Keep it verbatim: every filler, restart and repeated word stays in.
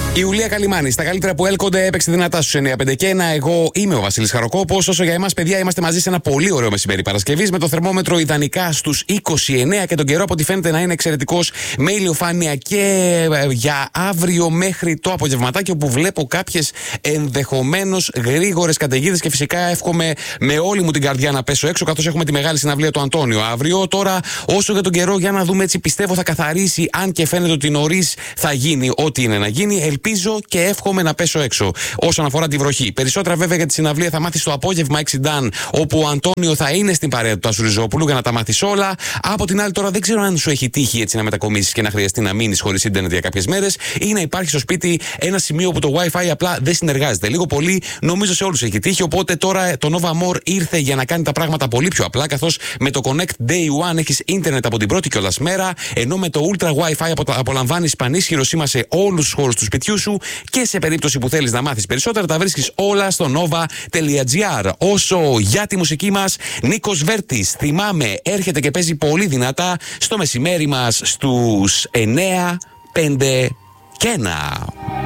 Η Ιουλία Καλιμάνη, στα καλύτερα που έλκονται, έπαιξε δυνατά στους εννιά πέντε και ένα. Εγώ είμαι ο Βασίλης Χαροκόπος. Όσο για εμάς, παιδιά, είμαστε μαζί σε ένα πολύ ωραίο μεσημέρι Παρασκευής, με το θερμόμετρο ιδανικά στους είκοσι εννέα και τον καιρό από ό,τι φαίνεται να είναι εξαιρετικός, με ηλιοφάνεια και για αύριο μέχρι το απογευματάκι, όπου βλέπω κάποιες ενδεχομένως γρήγορες καταιγίδες και φυσικά εύχομαι με όλη μου την καρδιά να πέσω έξω, καθώς έχουμε τη μεγάλη συναυλία του Αντώνιο αύριο. Τώρα, όσο για τον καιρό, για να δούμε, έτσι πιστεύω θα καθαρίσει, αν και φαίνεται ότι νωρίς θα γίνει ό,τι είναι να γίνει. Ελπίζω και εύχομαι να πέσω έξω. Όσον αφορά τη βροχή. Περισσότερα βέβαια για τη συναυλία θα μάθεις το απόγευμα έξι Νταν, όπου ο Αντώνιο θα είναι στην παρέα του Τάσου Ριζόπουλου για να τα μάθεις όλα. Από την άλλη, τώρα δεν ξέρω αν σου έχει τύχει έτσι να μετακομίσεις και να χρειαστεί να μείνεις χωρίς ίντερνετ για κάποιες μέρες, ή να υπάρχει στο σπίτι ένα σημείο που το Wi-Fi απλά δεν συνεργάζεται. Λίγο πολύ νομίζω σε όλους έχει τύχει. Οπότε τώρα το Nova More ήρθε για να κάνει τα πράγματα πολύ πιο απλά, καθώς με το Connect Day One έχεις ίντερνετ από την πρώτη κιόλας μέρα, ενώ με το Ultra Wi-Fi απολαμβάνεις πανίσχυρο σήμα σε όλους τους χώρους του σπιτιού σου, και σε περίπτωση που θέλεις να μάθεις περισσότερα τα βρίσκεις όλα στο nova.gr. Όσο για τη μουσική μας, Νίκος Βέρτης, θυμάμαι, έρχεται και παίζει πολύ δυνατά στο μεσημέρι μας στους εννιά πέντε και ένα.